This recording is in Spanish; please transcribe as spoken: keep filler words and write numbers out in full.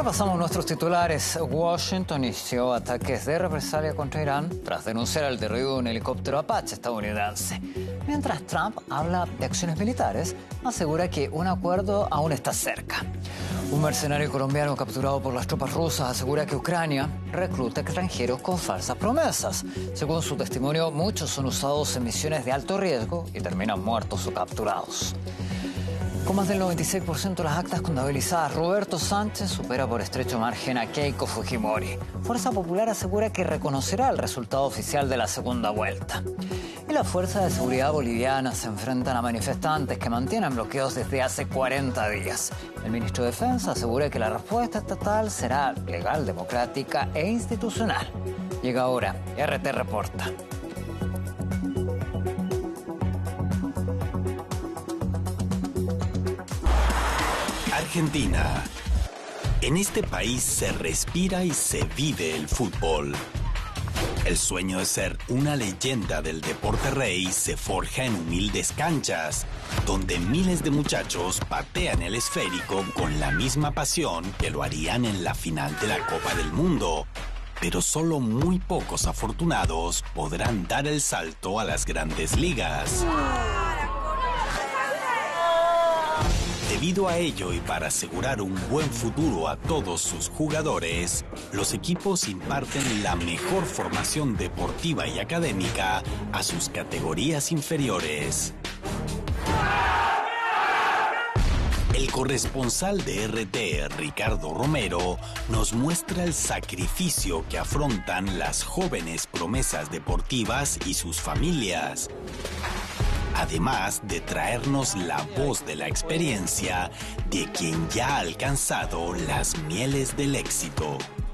Repasamos nuestros titulares. Washington inició ataques de represalia contra Irán tras denunciar el derribo de un helicóptero Apache estadounidense. Mientras Trump habla de acciones militares, asegura que un acuerdo aún está cerca. Un mercenario colombiano capturado por las tropas rusas asegura que Ucrania recluta extranjeros con falsas promesas. Según su testimonio, muchos son usados en misiones de alto riesgo y terminan muertos o capturados. Con más del noventa y seis por ciento de las actas contabilizadas, Roberto Sánchez supera por estrecho margen a Keiko Fujimori. Fuerza Popular asegura que reconocerá el resultado oficial de la segunda vuelta. Y las fuerzas de seguridad bolivianas se enfrentan a manifestantes que mantienen bloqueos desde hace cuarenta días. El ministro de Defensa asegura que la respuesta estatal será legal, democrática e institucional. Llega ahora, R T Reporta. Argentina. En este país se respira y se vive el fútbol. El sueño de ser una leyenda del deporte rey se forja en humildes canchas, donde miles de muchachos patean el esférico con la misma pasión que lo harían en la final de la Copa del Mundo. Pero solo muy pocos afortunados podrán dar el salto a las grandes ligas. Debido a ello y para asegurar un buen futuro a todos sus jugadores, los equipos imparten la mejor formación deportiva y académica a sus categorías inferiores. El corresponsal de R T, Ricardo Romero, nos muestra el sacrificio que afrontan las jóvenes promesas deportivas y sus familias, además de traernos la voz de la experiencia de quien ya ha alcanzado las mieles del éxito.